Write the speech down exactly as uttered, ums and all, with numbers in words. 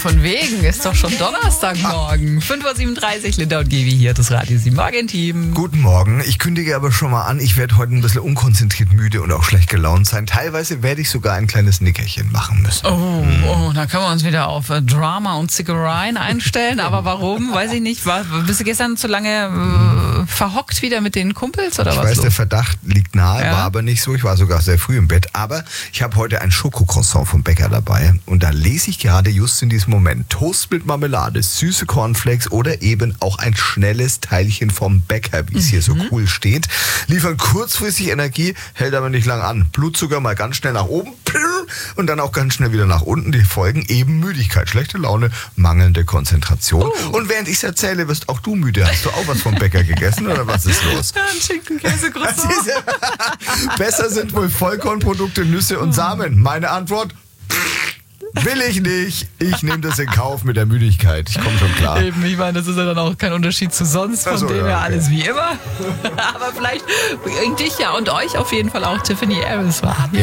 von wegen. Ist doch schon Donnerstagmorgen. fünf Uhr siebenunddreißig, Linda und Gevi hier, das Radio sieben Morgen-Team. Guten Morgen. Ich kündige aber schon mal an, ich werde heute ein bisschen unkonzentriert, müde und auch schlecht gelaunt sein. Teilweise werde ich sogar ein kleines Nickerchen machen müssen. Oh, hm. oh, da können wir uns wieder auf äh, Drama und Zickereien einstellen. Aber warum? Weiß ich nicht. War, bist du gestern zu lange äh, verhockt wieder mit den Kumpels oder ich was? Ich weiß, los? der Verdacht liegt nahe, Ja. war aber nicht so. Ich war sogar sehr früh im Bett. Aber ich habe heute ein Schokocroissant vom Bäcker dabei. Und da lese ich gerade just in diesem Moment Toast mit Marmelade, süße Cornflakes oder eben auch ein schnelles Teilchen vom Bäcker, wie es hier so cool steht. Liefern kurzfristig Energie, hält aber nicht lang an. Blutzucker mal ganz schnell nach oben und dann auch ganz schnell wieder nach unten. Die Folgen eben Müdigkeit, schlechte Laune, mangelnde Konzentration. Oh. Und während ich es erzähle, wirst auch du müde. Hast du auch was vom Bäcker gegessen oder was ist los? Ja, ein Schinken-Käse-Croissant. Besser sind wohl Vollkornprodukte, Nüsse und Samen. Meine Antwort: will ich nicht. Ich nehme das in Kauf mit der Müdigkeit. Ich komme schon klar. Eben, ich meine, das ist ja dann auch kein Unterschied zu sonst, von Ach so, dem ja, her okay. alles wie immer. Aber vielleicht bringt dich ja und euch auf jeden Fall auch Tiffany Harris war.